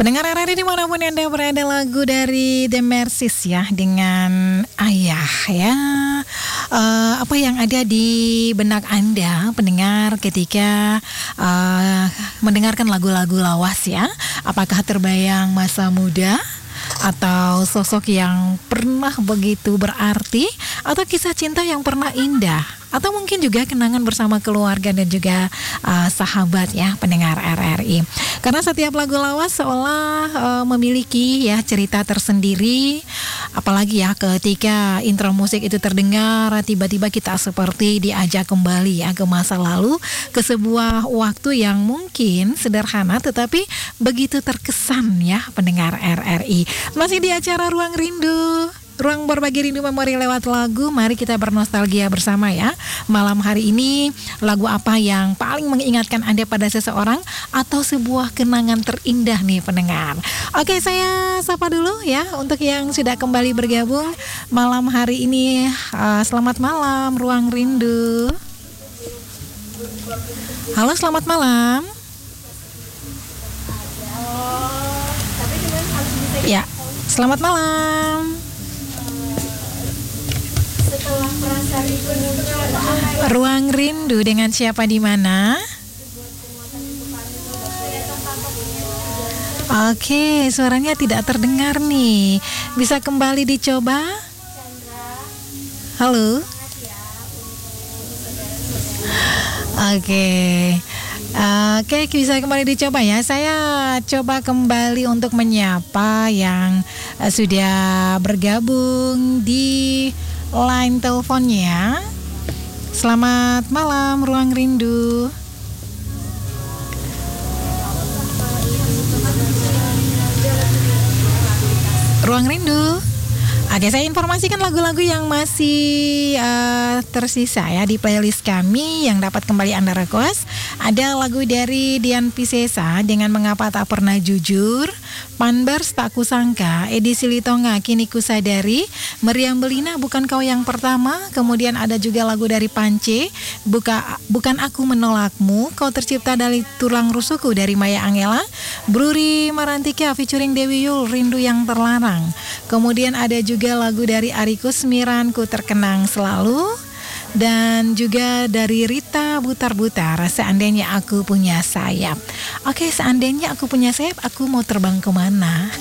Pendengar RRI dimanapun Anda berada, lagu dari The Mercies ya, dengan Ayah ya. Apa yang ada di benak Anda pendengar ketika mendengarkan lagu-lagu lawas ya? Apakah terbayang masa muda? Atau sosok yang pernah begitu berarti? Atau kisah cinta yang pernah indah? Atau mungkin juga kenangan bersama keluarga dan juga sahabat ya pendengar RRI. Karena setiap lagu lawas seolah memiliki ya cerita tersendiri. Apalagi ya ketika intro musik itu terdengar, tiba-tiba kita seperti diajak kembali ya ke masa lalu, ke sebuah waktu yang mungkin sederhana tetapi begitu terkesan ya pendengar RRI. Masih di acara Ruang Rindu, ruang berbagi rindu memori lewat lagu. Mari kita bernostalgia bersama ya. Malam hari ini, lagu apa yang paling mengingatkan Anda pada seseorang atau sebuah kenangan terindah nih pendengar. Oke, saya sapa dulu ya untuk yang sudah kembali bergabung malam hari ini. Selamat malam Ruang Rindu. Halo, selamat malam. Ya, selamat malam. Ruang Rindu dengan siapa di mana? Oke, suaranya tidak terdengar nih. Bisa kembali dicoba? Halo? Oke. Oke, bisa kembali dicoba ya. Saya coba kembali untuk menyapa yang sudah bergabung di line teleponnya. Selamat malam Ruang Rindu. Ruang Rindu. Oke, saya informasikan lagu-lagu yang masih tersisa ya di playlist kami yang dapat kembali Anda request. Ada lagu dari Dian Piscesa dengan Mengapa Tak Pernah Jujur, Panbers Tak Kusangka, Edi Silitonga Kini Kusadari, Meriam Belina Bukan Kau Yang Pertama, kemudian ada juga lagu dari Pance, Bukan Aku Menolakmu, Kau Tercipta Dari Tulang Rusukku dari Maya Angela, Bruri Marantika featuring Dewi Yul, Rindu Yang Terlarang. Kemudian ada juga lagu dari Ari Kusmiran, Ku Terkenang Selalu. Dan juga dari Rita Butar-Butar, Seandainya Aku Punya Sayap. Oke, seandainya aku punya sayap, aku mau terbang kemana?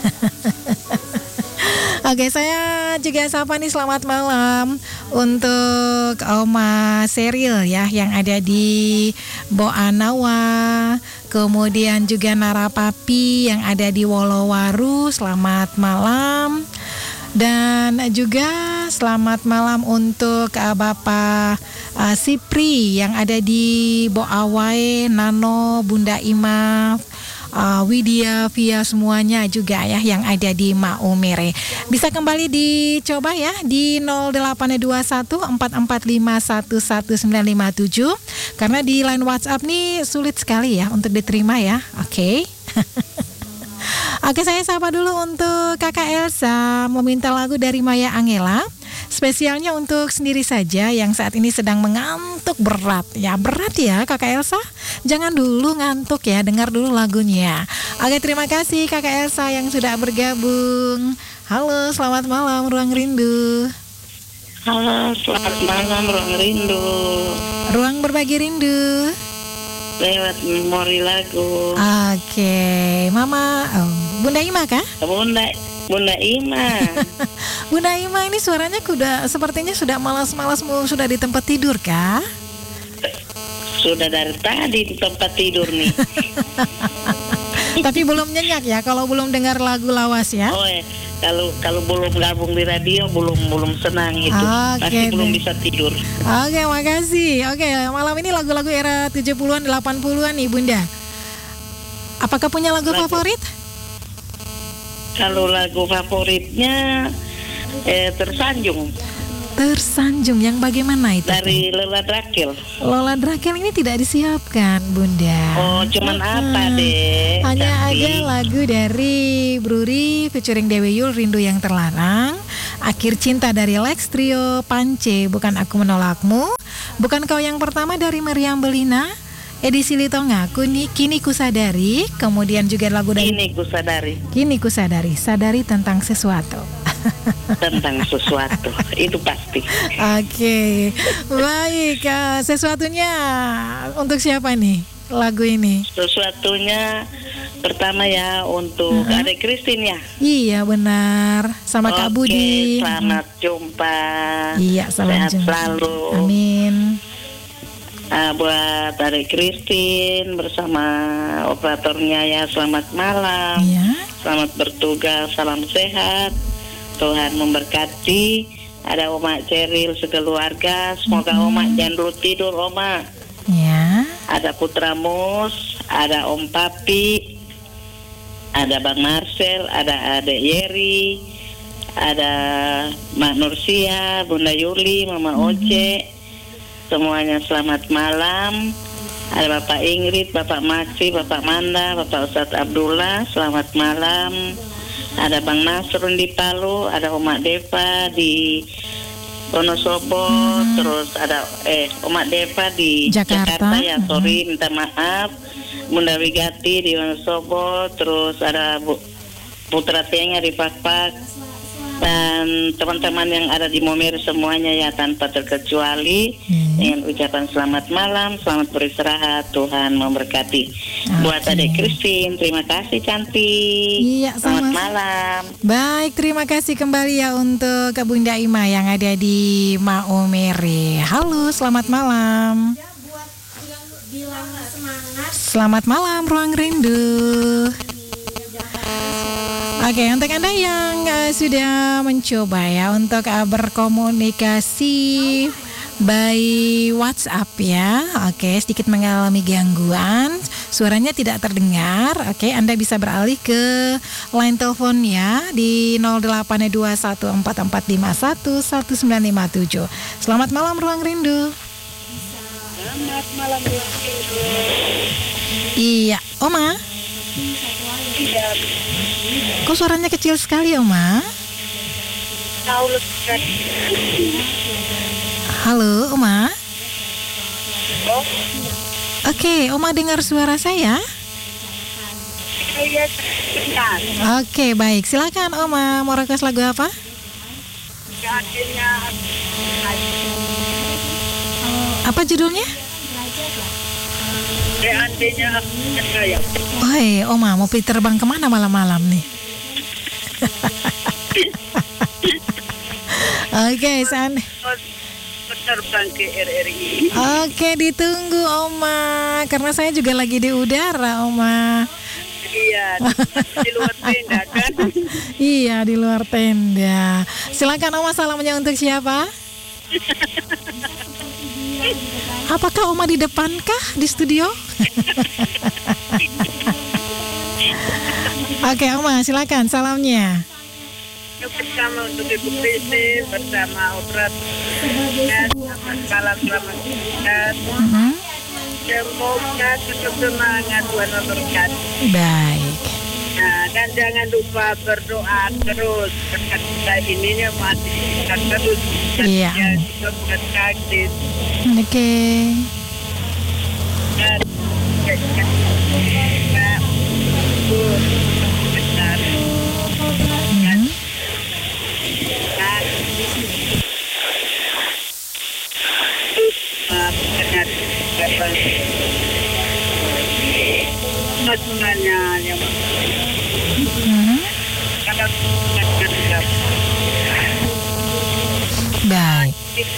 Oke, saya juga sapa nih selamat malam untuk Oma Seril ya yang ada di Boanawa. Kemudian juga Narapapi yang ada di Wolowaru, selamat malam. Dan juga selamat malam untuk Bapak Sipri yang ada di Boawai, Nano, Bunda Ima, Widya, Via semuanya juga ya yang ada di Maumere. Bisa kembali dicoba ya di 082144511957 karena di line WhatsApp nih sulit sekali ya untuk diterima ya. Oke. Oke, saya sapa dulu untuk Kakak Elsa meminta lagu dari Maya Angela. Spesialnya untuk sendiri saja yang saat ini sedang mengantuk berat. Ya berat ya Kakak Elsa. Jangan dulu ngantuk ya, dengar dulu lagunya. Oke, terima kasih Kakak Elsa yang sudah bergabung. Halo, selamat malam Ruang Rindu. Halo, selamat malam Ruang Rindu. Ruang berbagi rindu Lewat memori lagu. Oke, Mama, Bunda Ima kah? Bunda Ima. Bunda Ima ini suaranya sepertinya sudah malas-malas sudah di tempat tidur kah? Sudah dari tadi di tempat tidur nih. Tapi belum nyenyak ya kalau belum dengar lagu lawas ya? Oh ya, kalau belum gabung di radio belum senang itu. Pasti belum bisa tidur. Oke, makasih. Oke, malam ini lagu-lagu era 70-an 80-an nih Bunda. Apakah punya lagu favorit? Kalau lagu favoritnya Tersanjung. Tersanjung yang bagaimana itu? Dari Lola Drakil. Lola Drakil ini tidak disiapkan Bunda. Oh, cuman apa deh? Hanya ada lagu dari Bruri featuring Dewi Yul, Rindu Yang Terlarang, Akhir Cinta dari Lex Trio, Pance, Bukan Aku Menolakmu, Bukan Kau Yang Pertama dari Meriam Belina, Edisi Litonga, Kini Kusadari, kemudian juga lagu dari Kini Kusadari, sadari tentang sesuatu. Tentang sesuatu, itu pasti. Oke, baik. Sesuatunya untuk siapa nih lagu ini? Sesuatunya pertama ya untuk Adek Christine ya. Iya benar, sama Kak Budi. Selamat jumpa. Iya, selamat jumpa. Selalu. Amin. Buat Adek Christine bersama operatornya ya, selamat malam. Iya. Selamat bertugas, salam sehat. Tuhan memberkati. Ada Oma Ceril sekeluarga. Semoga Oma jangan dulu tidur, Oma. Ya. Ada Putra Mus, ada Om Papi, ada Bang Marcel, ada Adek Yeri, ada Mak Nursia, Bunda Yuli, Mama Oce. Semuanya selamat malam. Ada Bapak Ingrid, Bapak Maxi, Bapak Manda, Bapak Ustadz Abdullah, selamat malam. Ada Bang Nasrun di Palu, ada Oma Deva di Wonosobo, terus ada Oma Deva di Jakarta ya, sorry, minta maaf. Bunda Wigati di Wonosobo, terus ada Putra Tenga di Pakpak. Dan teman-teman yang ada di Momir semuanya ya, tanpa terkecuali, dengan ucapan selamat malam, selamat beristirahat, Tuhan memberkati. Buat Adek Christine, terima kasih cantik. Iya, selamat malam. Baik, terima kasih kembali ya untuk Kak Bunda Ima yang ada di Maumere. Halo, selamat malam. Selamat malam, Ruang Rindu. Oke, untuk Anda yang sudah mencoba ya untuk berkomunikasi by WhatsApp ya. Oke, sedikit mengalami gangguan, suaranya tidak terdengar. Oke, Anda bisa beralih ke line telepon ya di 082144511957. Selamat malam Ruang Rindu. Selamat malam Ruang Rindu. Iya, Oma. Iya. Kok suaranya kecil sekali, Oma? Halo, Oma. Oh. Oke, Oma dengar suara saya? Iya, benar. Oke, baik. Silakan, Oma. Mau request lagu apa? Apa judulnya? Woi, Oma mau terbang kemana malam-malam nih? Oke, terbang ke RRI. Oke, ditunggu Oma, karena saya juga lagi di udara, Oma. Iya, di luar tenda kan? Iya, di luar tenda. Silakan Oma, salamnya untuk siapa? Apakah Oma di depankah di studio? Oke, Oma, silakan salamnya. Bersama untuk Ibu Christine, bersama operatornya, selamat siang. Semoga tetap semangat, Tuhan memberkati. Baik. Nah, dan jangan lupa berdoa terus. Berkat kita ininya masih kita terus. Iya. Kita bukan kaget. Oke. Dan kita benar. Baik.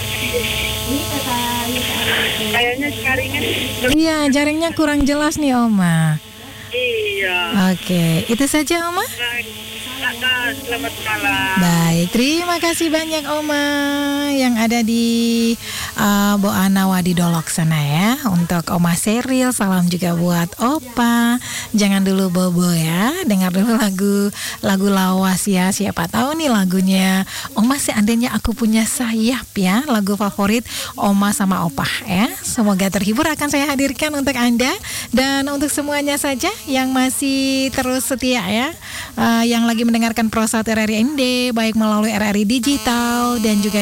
Kayaknya jaringan. Iya, jaringnya kurang jelas nih, Oma. Iya. Oke, itu saja, Oma. Selamat malam. Baik, terima kasih banyak Oma yang ada di Boana Wadi Dolok sana ya. Untuk Oma Seril, salam juga buat Opa. Jangan dulu bobo ya, dengar dulu lagu lawas ya. Siapa tahu nih lagunya Oma seandainya aku punya sayap ya, lagu favorit Oma sama Opa ya. Semoga terhibur akan saya hadirkan untuk Anda dan untuk semuanya saja yang masih terus setia ya, yang lagi mendengarkan Prosat RRI ND baik melalui RRI Digital dan juga